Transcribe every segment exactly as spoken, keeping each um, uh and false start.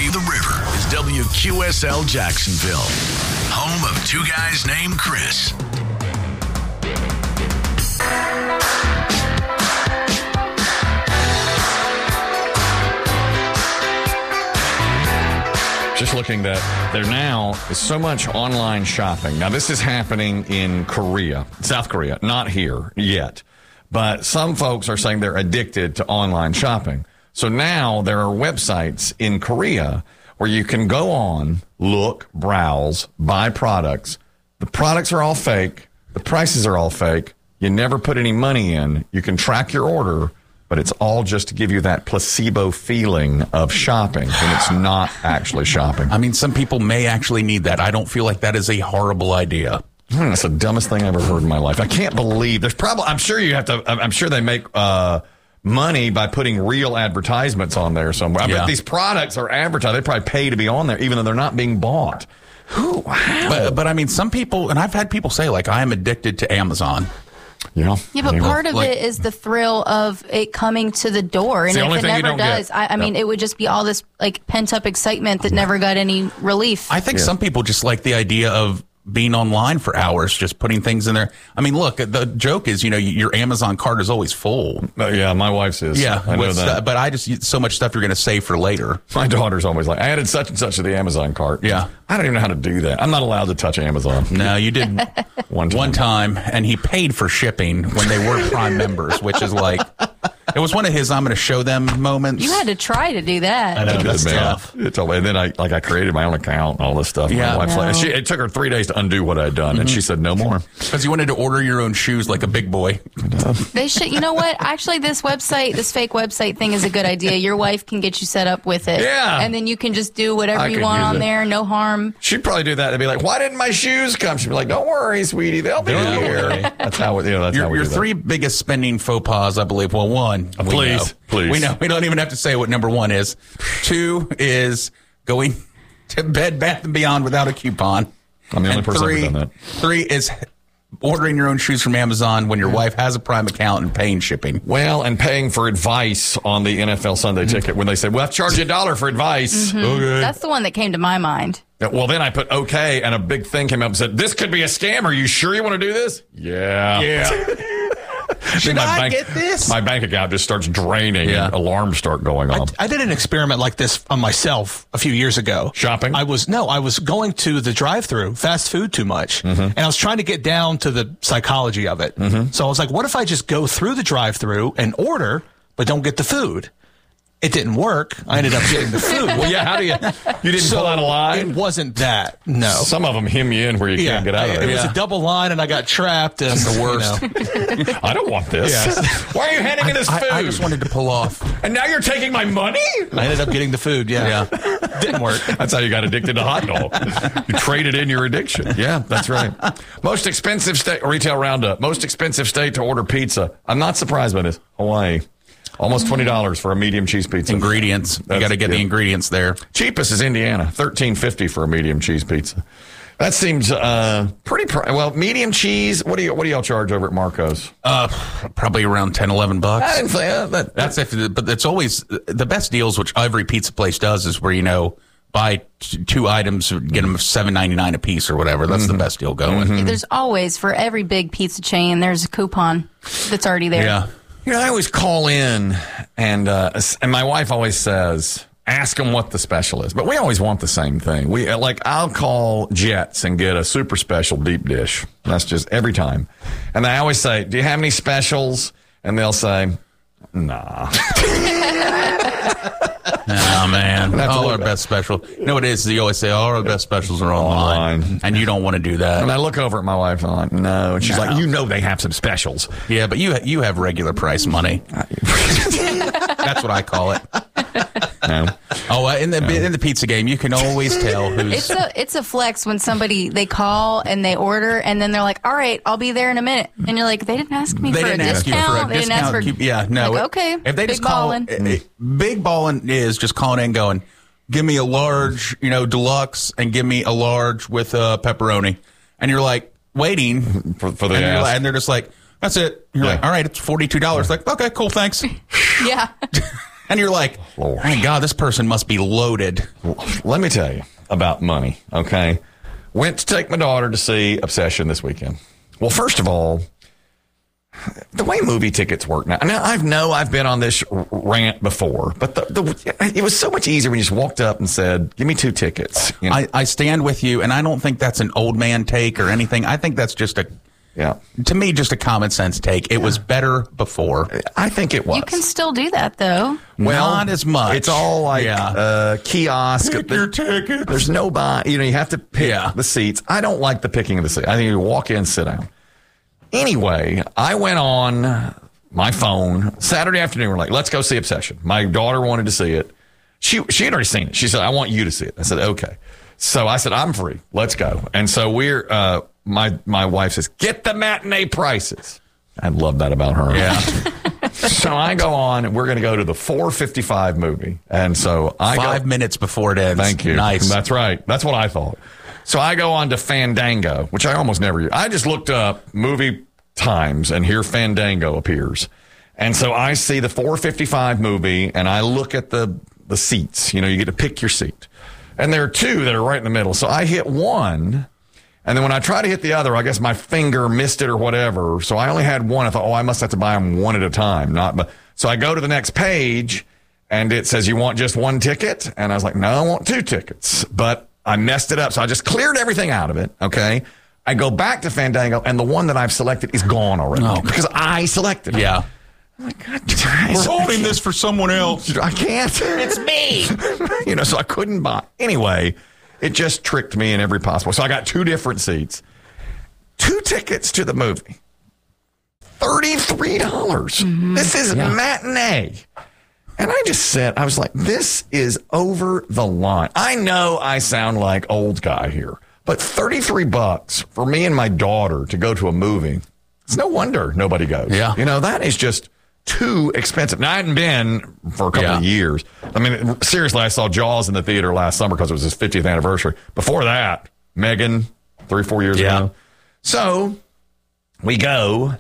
the river is W Q S L Jacksonville, home of two guys named Chris. Just looking that there now is so much online shopping. Now, this is happening in Korea, South Korea, not here yet. But some folks are saying they're addicted to online shopping. So now there are websites in Korea where you can go on, look, browse, buy products. The products are all fake. The prices are all fake. You never put any money in. You can track your order, but it's all just to give you that placebo feeling of shopping, and it's not actually shopping. I mean, some people may actually need that. I don't feel like that is a horrible idea. Hmm, that's the dumbest thing I've ever heard in my life. I can't believe there's probably, I'm sure you have to, I'm sure they make uh, money by putting real advertisements on there somewhere. I Yeah. bet these products are advertised. They probably pay to be on there, even though they're not being bought. Who? Wow. But, but I mean, some people, and I've had people say, like, I am addicted to Amazon. You know? Yeah, but Anyway. part of like- it is the thrill of it coming to the door. And the if only it thing you never don't get. does, I, I mean, it would just be all this like pent up excitement that never got any relief. I think Yeah. some people just like the idea of being online for hours, just putting things in there. I mean, look, the joke is, you know, your Amazon cart is always full. Uh, yeah, my wife's is. Yeah, I know with that. stu- but I just, so much stuff you're going to save for later. My daughter's always like, I added such and such to the Amazon cart. Yeah. I don't even know how to do that. I'm not allowed to touch Amazon. No, you did One time. one time, and he paid for shipping when they were Prime members, which is like, it was one of his I'm going to show them moments. You had to try to do that. I know, It that's did, man. tough. It's all, and then I like I created my own account and all this stuff. Yeah. My wife's like, No. she, it took her three days to undo what I'd done, and she said no more. Because you wanted to order your own shoes like a big boy. They should, you know what? Actually, this website, this fake website thing is a good idea. Your wife can get you set up with it. Yeah. And then you can just do whatever I you could want use on it. there. No harm. She'd probably do that and be like, "Why didn't my shoes come?" She'd be like, "Don't worry, sweetie, they'll be Don't here." worry. That's how we, you know. That's how Your, we your do that. three biggest spending faux pas, I believe. Well, one, we please, know. please. We know. We don't even have to say what number one is. Two is going to Bed Bath and Beyond without a coupon. I'm the only And person three, who's done that. Three is ordering your own shoes from Amazon when your wife has a Prime account and paying shipping. Well, and paying for advice on the N F L Sunday ticket when they say, "Well, I'll charge you a dollar for advice." Okay. That's the one that came to my mind. Well, then I put okay, and a big thing came up and said, "This could be a scam. Are you sure you want to do this?" Yeah. Yeah. Should I bank, get this? My bank account just starts draining Yeah. and alarms start going off. I did an experiment like this on myself a few years ago. Shopping? I was no, I was going to the drive-through, fast food too much, Mm-hmm. and I was trying to get down to the psychology of it. So I was like, what if I just go through the drive-through and order, but don't get the food? It didn't work. I ended up getting the food. Well, yeah, how do you... You didn't So pull out a It line? wasn't that. No. Some of them hem you in where you yeah, can't get out of it, there. it was Yeah. a double line, and I got trapped. And, That's the worst. you know. I don't want this. Yes. Why are you handing me this food? I, I just wanted to pull off. And now you're taking my money? I ended up getting the food. Yeah. Didn't work. That's how you got addicted to hot dog. You traded in your addiction. Yeah, that's right. Most expensive state, retail roundup, most expensive state to order pizza. I'm not surprised by this. Hawaii. Almost twenty dollars for a medium cheese pizza. Ingredients. You That's got to get the good. ingredients there. Cheapest is Indiana, thirteen fifty for a medium cheese pizza. That seems uh, pretty pri- well. Medium cheese. What do you what do y'all charge over at Marco's? Uh, probably around ten, eleven bucks. I didn't say uh, that. That's if, but it's always the best deals, which every pizza place does, is where, you know, buy t- two items, get them seven ninety nine a piece or whatever. That's the best deal going. There's always, for every big pizza chain, there's a coupon that's already there. Yeah. You know, I always call in, and uh, and my wife always says, "Ask them what the special is." But we always want the same thing. We uh, like I'll call Jets and get a super special deep dish. That's just every time. And I always say, "Do you have any specials?" And they'll say, "Nah." Oh, man. That's All a our little best specials. You know what it is? You always say, all our best specials are online. Online. And you don't want to do that. And I look over at my wife and I'm like, "No." And she's No. like, "You know they have some specials." Yeah, but you you have regular price money. That's what I call it. No. Oh, uh, in the in the pizza game, you can always tell who's. It's a it's a flex when somebody they call and they order and then they're like, all right, I'll be there in a minute, and you're like, they didn't ask me They for didn't a ask you discount. for a they didn't ask discount. for Keep- yeah, no. Like, okay, If they big just call, ballin'. eh, eh, big ballin' is just calling in, and going, give me a large, you know, deluxe, and give me a large with uh, pepperoni, and you're like waiting For, for the and, you're ask. like- and they're just like, that's it. You're Yeah. like, all right, it's forty two dollars. Like, okay, cool, thanks. yeah. And you're like, Lord. my God, this person must be loaded. Let me tell you about money, okay? Went to take my daughter to see Obsession this weekend. Well, first of all, the way movie tickets work now, now I know I've been on this rant before, but the, the, it was so much easier when you just walked up and said, give me two tickets. You know? I, I stand with you, and I don't think that's an old man take or anything. I think that's just a, yeah. to me, just a common sense take. It yeah. was better before. I think it was. You can still do that, though. Well, not as much. It's all like yeah. uh, kiosk. Pick your tickets. There's no buy. You know, you have to pick yeah. the seats. I don't like the picking of the seat. I think you walk in, sit down. Anyway, I went on my phone Saturday afternoon. We're like, let's go see Obsession. My daughter wanted to see it. She she had already seen it. She said, I want you to see it. I said, okay. So I said, I'm free. Let's go. And so we're, uh, my, my wife says, get the matinee prices. I love that about her. Yeah. So I go on, and we're going to go to the four fifty-five movie. And so I Five go, minutes before it ends. Thank you. Nice. That's right. That's what I thought. So I go on to Fandango, which I almost never use. I just looked up movie times, and here Fandango appears. And so I see the four fifty-five movie, and I look at the, the seats. You know, you get to pick your seat. And there are two that are right in the middle. So I hit one, and then when I try to hit the other, I guess my finger missed it or whatever. So I only had one. I thought, oh, I must have to buy them one at a time. Not, but so I go to the next page, and it says, you want just one ticket? And I was like, no, I want two tickets. But I messed it up. So I just cleared everything out of it. Okay. I go back to Fandango, and the one that I've selected is gone already oh, because I selected it. Yeah. I'm like, God, guys, We're holding this for someone else. I can't. It's me. You know, so I couldn't buy. Anyway, it just tricked me in every possible. So I got two different seats, two tickets to the movie, thirty-three dollars. Mm-hmm. This is yeah. matinee. And I just said, I was like, this is over the line. I know I sound like old guy here, but thirty-three bucks for me and my daughter to go to a movie, it's no wonder nobody goes. Yeah. You know, that is just too expensive. Now, I hadn't been for a couple yeah. of years. I mean, seriously, I saw Jaws in the theater last summer because it was his fiftieth anniversary. Before that, Megan, three, four years yeah. ago. So we go,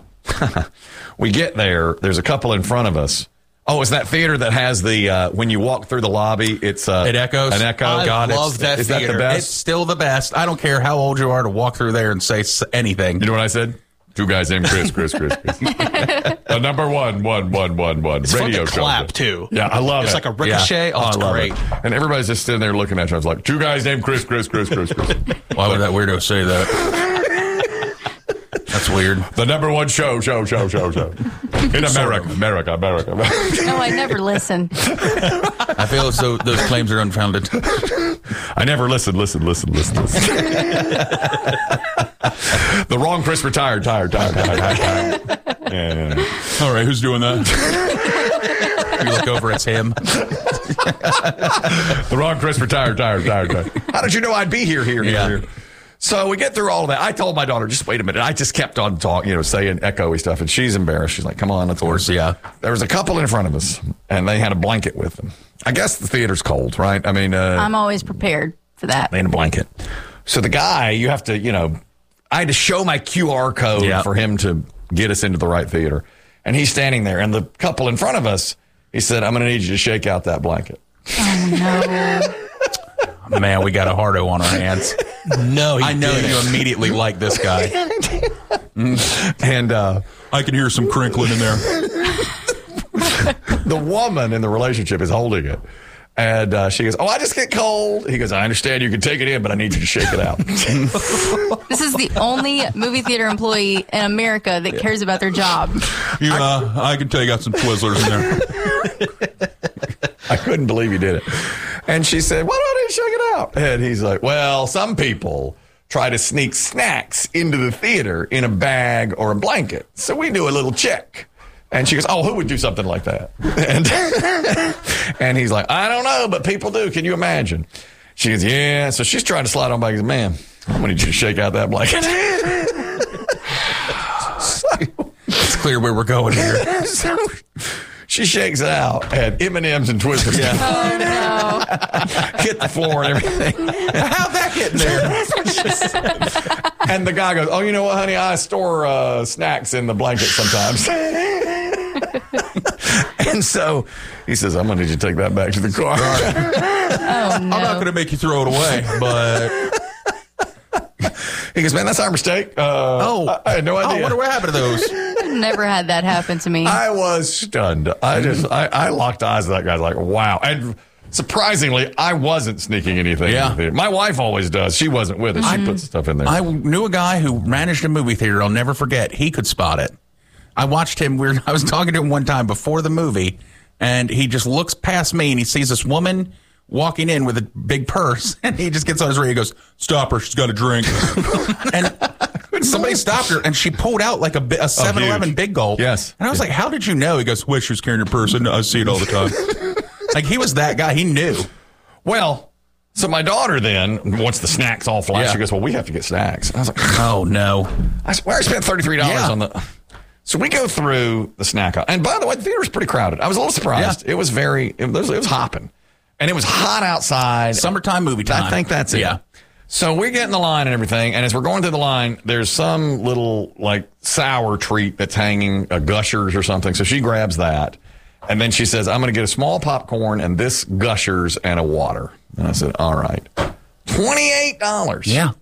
we get there. There's a couple in front of us. Oh, it's that theater that has the, uh, when you walk through the lobby, it's uh, it echoes. An echo. I God, love it's, that is theater. That the best? It's still the best. I don't care how old you are to walk through there and say anything. You know what I said? Two guys named Chris, Chris, Chris, Chris. uh, number one, one, one, one, one. It's Radio fun to clap, show. too. Yeah, I love it's it. It's like a ricochet. Yeah. Oh, it's I love great. It. And everybody's just sitting there looking at you. I was like, two guys named Chris, Chris, Chris, Chris, Chris. Why would that weirdo say that? That's weird. The number one show, show, show, show, show. In America, America, America, America. No, I never listen. I feel as though those claims are unfounded. I never listen, listen, listen, listen, listen. The wrong Chris retired, tired, tired, tired, tired, tired. Yeah, yeah, yeah. All right, who's doing that? You look over, it's him. The wrong Chris retired, tired, tired, tired. How did you know I'd be here, here, yeah. here, here? So we get through all of that. I told my daughter, just wait a minute. I just kept on talking, you know, saying echoey stuff, and she's embarrassed. She's like, come on, let's go. Of course, yeah. There was a couple in front of us, and they had a blanket with them. I guess the theater's cold, right? I mean, uh, I'm always prepared for that. They had a blanket. So the guy, you have to, you know, I had to show my Q R code yeah. for him to get us into the right theater. And he's standing there, and the couple in front of us, he said, I'm going to need you to shake out that blanket. Oh, no. Man, we got a hardo on our hands. No, he I know didn't. you immediately like this guy. Mm. And uh, I can hear some crinkling in there. The woman in the relationship is holding it. And uh, she goes, oh, I just get cold. He goes, I understand you can take it in, but I need you to shake it out. This is the only movie theater employee in America that cares about their job. Yeah, I, I can take out some Twizzlers in there. I couldn't believe he did it. And she said, why don't I shake it out? And he's like, well, some people try to sneak snacks into the theater in a bag or a blanket. So we do a little check. And she goes, oh, who would do something like that? And, and he's like, I don't know, but people do. Can you imagine? She goes, yeah. So she's trying to slide on by. He goes, man, I'm going to need you to shake out that blanket. So, it's clear where we're going here. So she shakes it out, and M and M's and Twizzlers yeah. Oh, no. hit the floor and everything. How'd that get in there? And the guy goes, oh, you know what, honey? I store uh, snacks in the blanket sometimes. And so he says, I'm going to need you to take that back to the car. Oh, no. I'm not going to make you throw it away, but He goes, man, that's our mistake. Uh, oh, I, I had no idea. Oh, I wonder what happened to those. I've never had that happen to me. I was stunned. I just, I, I locked eyes with that guy like, wow. And surprisingly, I wasn't sneaking anything. Yeah. in the theater. My wife always does. She wasn't with us. She Mm-hmm. puts stuff in there. I knew a guy who managed a movie theater. I'll never forget. He could spot it. I watched him. We were, I was talking to him one time before the movie, and he just looks past me and he sees this woman walking in with a big purse, and he just gets on his radio. He goes, "Stop her! She's got a drink." And somebody stopped her, and she pulled out like a, bi- a seven eleven Big Gulp. Yes. And I was like, "How did you know?" He goes, "Well, she was carrying her purse, and I see it all the time." Like, he was that guy. He knew. well, so my daughter then, once the snacks all fly, Yeah. she goes, well, we have to get snacks. And I was like, Oh no! I swear I spent thirty-three dollars Yeah. on the. So we go through the snack aisle. And by the way, the theater was pretty crowded. I was a little surprised. Yeah. It was very, it was, it was hopping. And it was hot outside. Summertime movie time. I think that's it. Yeah. So we get in the line and everything. And as we're going through the line, there's some little like sour treat that's hanging, a Gushers or something. So she grabs that. And then she says, I'm going to get a small popcorn and this Gushers and a water. And I said, all right. twenty-eight dollars. Yeah.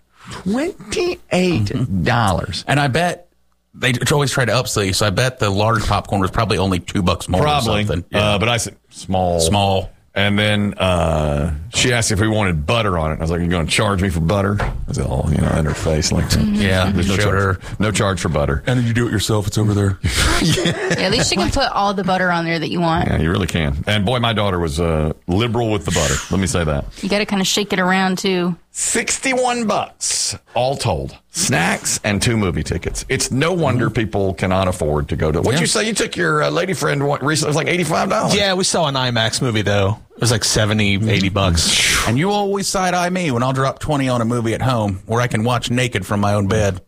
twenty-eight dollars. And I bet they always try to upsell you, so I bet the large popcorn was probably only two bucks more Probably. or something. Uh, but I said small. Small. And then uh, she asked if we wanted butter on it. I was like, "Are you going to charge me for butter?" I said, "Oh, you know," in her face, like, Yeah, there's no showed charge, her. no charge for butter. And then you do it yourself. It's over there. Yeah, at least you can put all the butter on there that you want. Yeah, you really can. And boy, my daughter was uh, liberal with the butter. Let me say that. You got to kind of shake it around too. Sixty-one bucks all told. Snacks and two movie tickets. It's no wonder people cannot afford to go to. What'd Yeah. you say? You took your uh, lady friend what, recently? It was like eighty-five dollars. Yeah, we saw an IMAX movie, though. It was like seventy, eighty bucks. And you always side eye me when I'll drop twenty on a movie at home where I can watch naked from my own bed.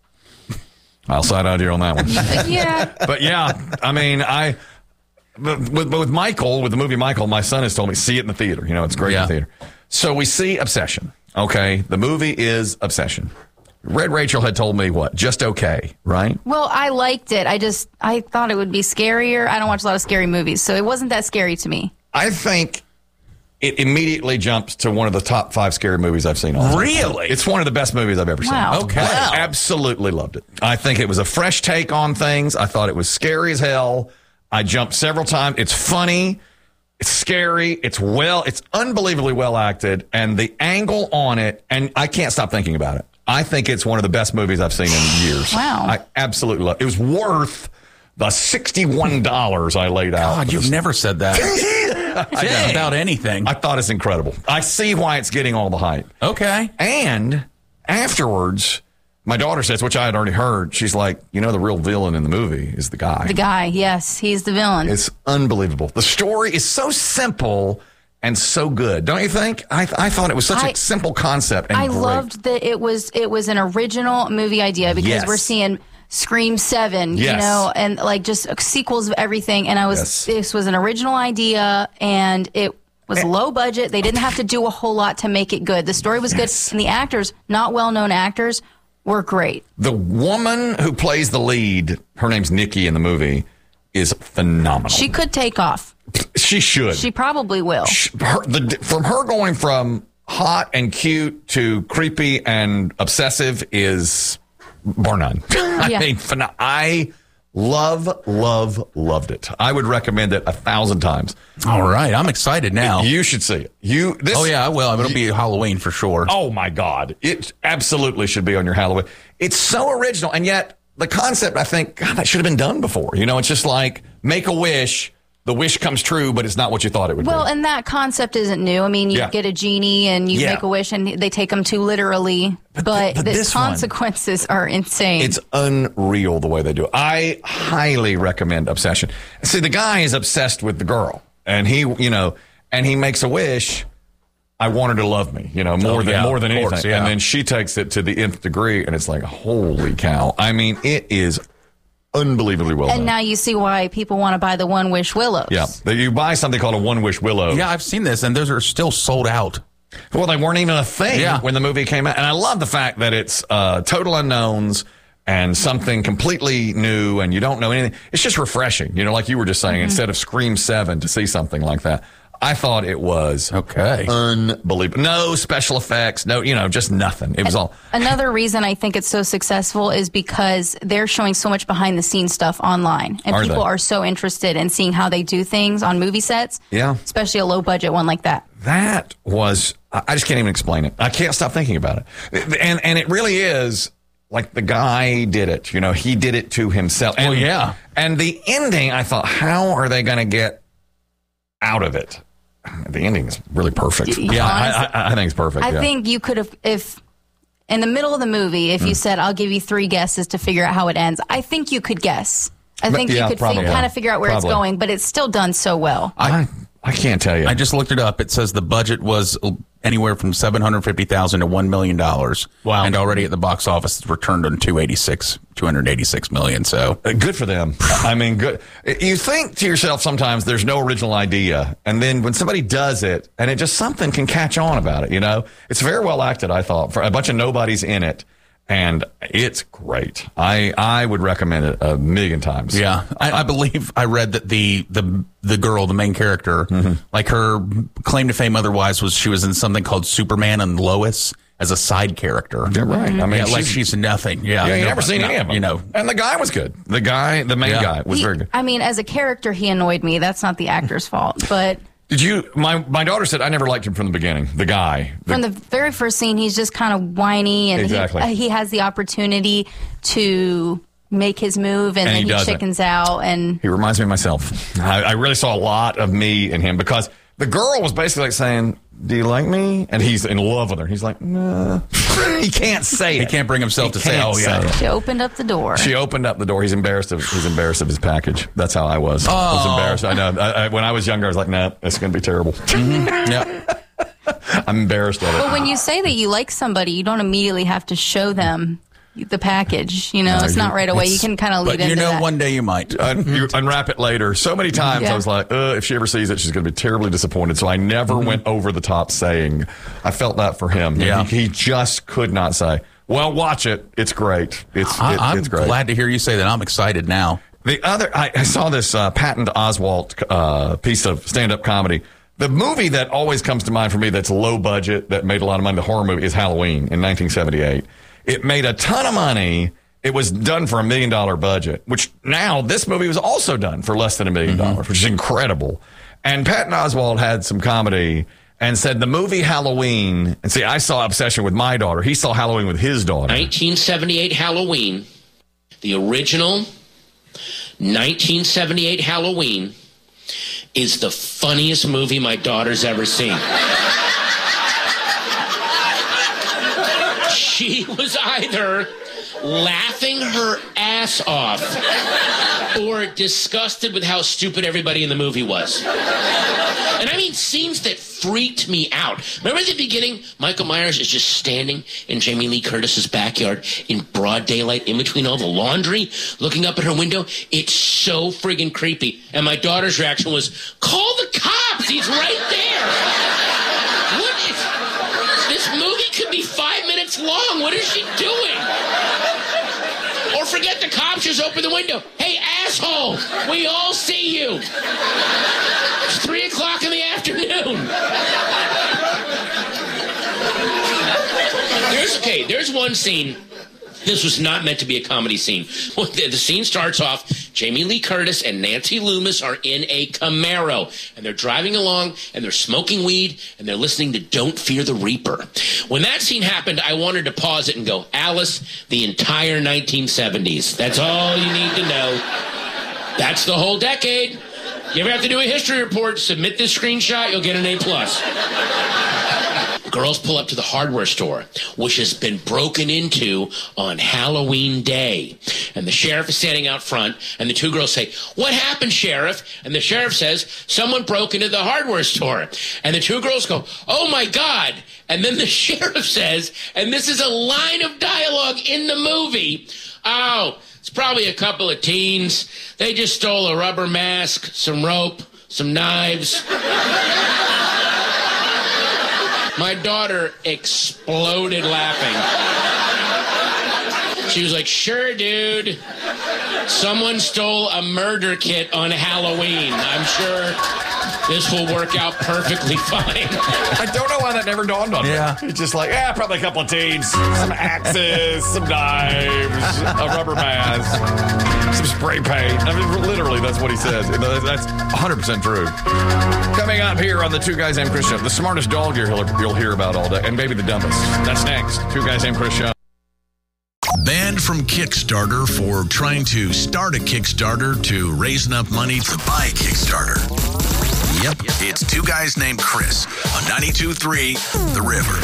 I'll side out here on that one. Yeah. But yeah, I mean, I. But with, but with Michael, with the movie Michael, my son has told me, see it in the theater. You know, it's great Yeah. in the theater. So we see Obsession. Okay, the movie is Obsession. Red Rachel had told me what? Just okay, right? Well, I liked it. I just I thought it would be scarier. I don't watch a lot of scary movies, so it wasn't that scary to me. I think it immediately jumps to one of the top five scary movies I've seen all time. Really? It's one of the best movies I've ever Wow. seen. Okay. I absolutely loved it. I think it was a fresh take on things. I thought it was scary as hell. I jumped several times. It's funny. It's scary. It's well, it's unbelievably well acted. And the angle on it, and I can't stop thinking about it. I think it's one of the best movies I've seen in years. Wow. I absolutely love it. It was worth the sixty-one dollars I laid out. God, for you've this. never said that. Dang. Without anything. I thought it's incredible. I see why it's getting all the hype. Okay. And afterwards, my daughter says, which I had already heard, she's like, you know, the real villain in the movie is the guy. The guy, yes, he's the villain. It's unbelievable. The story is so simple and so good, don't you think? I, I thought it was such I- a simple concept and I great. loved that it was it was an original movie idea because Yes. we're seeing Scream seven, you Yes. know, and like just sequels of everything. And I was Yes. this was an original idea, and it was low budget. They didn't have to do a whole lot to make it good. The story was Yes. good, and the actors, not well known actors, were great. The woman who plays the lead, her name's Nikki in the movie, is phenomenal. She could take off. She should. She probably will. her, the, from her going from hot and cute to creepy and obsessive is bar none. I Yeah. mean, phen- I love, love, loved it. I would recommend it a thousand times. All right. I'm excited now. You should see it. You. This, Oh, yeah, I will. It'll be Halloween for sure. Oh my God! It absolutely should be on your Halloween. It's so original, and yet the concept, I think, God, that should have been done before. You know, it's just like make a wish. The wish comes true, but it's not what you thought it would Well, be. and that concept isn't new. I mean, you Yeah. get a genie and you Yeah. make a wish, and they take them too literally. But, th- but the this one- consequences are insane. It's unreal the way they do it. I highly recommend Obsession. See, the guy is obsessed with the girl, and he, you know, and he makes a wish. I want her to love me, you know, more Oh, than yeah, more than of anything. course, yeah. And then she takes it to the nth degree, and it's like, holy cow! I mean, it is unbelievably well and done. now you see why people want to buy the One Wish Willows. Yeah, that you buy something called a One Wish Willow. Yeah, I've seen this, and those are still sold out. Well, they weren't even a thing Yeah. when the movie came out. And I love the fact that it's uh, total unknowns. and something completely new and you don't know anything. It's just refreshing. You know, like you were just saying, mm-hmm. instead of Scream seven to see something like that. I thought it was okay, unbelievable. No special effects, no, you know, just nothing. It was all. Another reason I think it's so successful is because they're showing so much behind the scenes stuff online, and are people they? are so interested in seeing how they do things on movie sets. Yeah, especially a low budget one like that. That was. I just can't even explain it. I can't stop thinking about it, and and it really is. Like the guy did it, you know, he did it to himself. And, oh yeah, and the ending, I thought, how are they going to get out of it? The ending is really perfect. Yeah, yeah honestly, I, I, I think it's perfect. I yeah. think you could have, if in the middle of the movie, if mm. you said, "I'll give you three guesses to figure out how it ends," I think you could guess. I think but, yeah, you could probably, fig- yeah. kind of figure out where probably. it's going, but it's still done so well. I I can't tell you. I just looked it up. It says the budget was anywhere from seven hundred fifty thousand to one million dollars. Wow! And already at the box office, it's returned on two eighty six, two hundred eighty six million. So uh, good for them. I mean, good. You think to yourself sometimes there's no original idea, and then when somebody does it, and it just something can catch on about it. You know, it's very well acted. I thought for a bunch of nobodies in it. And it's great. I, I would recommend it a million times. Yeah, I, I believe I read that the the the girl, the main character, mm-hmm. like her claim to fame otherwise was she was in something called Superman and Lois as a side character. You're right. Mm-hmm. I mean, yeah, she's, like she's nothing. Yeah, yeah you no, never seen no, any of them. You know, and the guy was good. The guy, the main yeah. guy, was he, very good. I mean, as a character, he annoyed me. That's not the actor's fault, but. Did you? My my daughter said I never liked him from the beginning. The guy the, from the very first scene, he's just kind of whiny, and exactly. he, uh, he has the opportunity to make his move, and, and then he, he chickens out. And he reminds me of myself. I, I really saw a lot of me in him because the girl was basically like saying, "Do you like me?" And he's in love with her. He's like, "Nah." He can't say it. He can't bring himself he to say, "Oh yeah." She opened up the door. She opened up the door. He's embarrassed of he's embarrassed of his package. That's how I was. Oh. I was embarrassed. I know. I, I, when I was younger, I was like, "Nah, it's going to be terrible." Mm-hmm. Yeah. I'm embarrassed of it. But when you say that you like somebody, you don't immediately have to show them the package. You know, no, it's not right away. You can kind of lead but into you know, that. one day you might. Uh, you unwrap it later. So many times yeah. I was like, uh, if she ever sees it, she's going to be terribly disappointed. So I never mm-hmm. went over the top saying, I felt that for him. Yeah. He, he just could not say, well, watch it. It's great. It's, it, I, I'm it's great. glad to hear you say that. I'm excited now. The other, I, I saw this uh, Patton Oswalt uh, piece of stand-up comedy. The movie that always comes to mind for me that's low budget, that made a lot of money, the horror movie, is Halloween in nineteen seventy-eight. It made a ton of money. It was done for a million dollar budget, which now this movie was also done for less than a million dollars, which is incredible. And Patton Oswalt had some comedy and said the movie Halloween, and see, I saw Obsession with my daughter. He saw Halloween with his daughter. nineteen seventy-eight Halloween, the original nineteen seventy-eight Halloween, is the funniest movie my daughter's ever seen. She was either laughing her ass off or disgusted with how stupid everybody in the movie was. And I mean scenes that freaked me out. Remember at the beginning, Michael Myers is just standing in Jamie Lee Curtis's backyard in broad daylight in between all the laundry, looking up at her window. It's so friggin' creepy. And my daughter's reaction was, call the cops! He's right there! What is... This movie could be five minutes long. What is she doing? Or forget the cops, just open the window. Hey, asshole, we all see you. It's three o'clock in the afternoon. There's, okay, there's one scene. This was not meant to be a comedy scene. Well, the, the scene starts off, Jamie Lee Curtis and Nancy Loomis are in a Camaro, and they're driving along, and they're smoking weed, and they're listening to Don't Fear the Reaper. When that scene happened, I wanted to pause it and go, Alice, the entire nineteen seventies. That's all you need to know. That's the whole decade. You ever have to do a history report, submit this screenshot, you'll get an A plus. Girls pull up to the hardware store, which has been broken into on Halloween Day. And the sheriff is standing out front, and the two girls say, what happened, Sheriff? And the sheriff says, someone broke into the hardware store. And the two girls go, oh my God. And then the sheriff says, and this is a line of dialogue in the movie, oh, it's probably a couple of teens. They just stole a rubber mask, some rope, some knives. My daughter exploded laughing. She was like, sure, dude. Someone stole a murder kit on Halloween. I'm sure this will work out perfectly fine. I don't know why that never dawned on me. Yeah. It's just like, yeah, probably a couple of teens, some axes, some knives, a rubber mask, some spray paint. I mean, literally, that's what he says. That's one hundred percent true. Coming up here on the Two Guys Named Chris Show, the smartest dog you'll, you'll hear about all day, and maybe the dumbest. That's next. Two Guys Named Chris Show. Banned from Kickstarter for trying to start a Kickstarter to raise enough money to buy a Kickstarter. Yep, it's Two Guys Named Chris on ninety-two point three The River.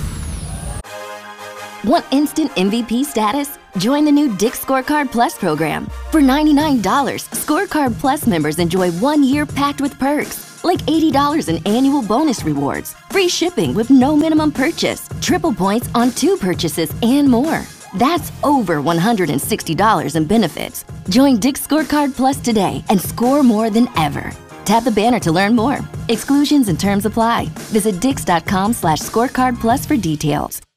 Want instant M V P status? Join the new Dick's Scorecard Plus program. For ninety-nine dollars, Scorecard Plus members enjoy one year packed with perks, like eighty dollars in annual bonus rewards, free shipping with no minimum purchase, triple points on two purchases, and more. That's over one hundred sixty dollars in benefits. Join Dick's Scorecard Plus today and score more than ever. Tap the banner to learn more. Exclusions and terms apply. Visit dix.com slash scorecard plus for details.